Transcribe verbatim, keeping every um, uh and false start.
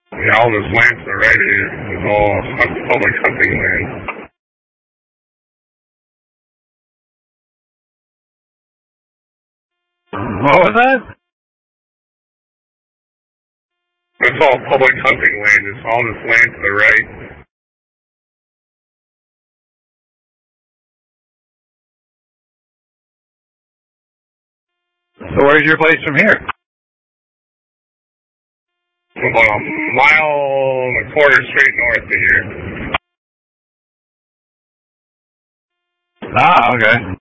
Yeah, all this land to the right here is all public hunting land. What was that? It's all public hunting land. It's all this land to the right. So where's your place from here? About a mile and a quarter straight north of here. Ah, okay.